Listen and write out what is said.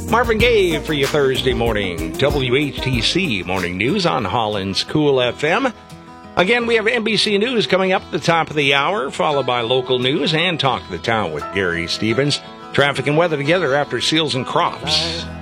Marvin Gaye for your Thursday morning. WHTC Morning News on Holland's Cool FM. Again, we have NBC News coming up at the top of the hour, followed by local news and Talk of the Town with Gary Stevens. Traffic and weather together after Seals and Crofts.